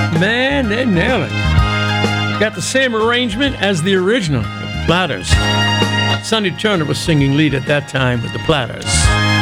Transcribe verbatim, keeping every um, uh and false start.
Man, they nail it. Got the same arrangement as the original, the Platters. Sonny Turner was singing lead at that time with the Platters.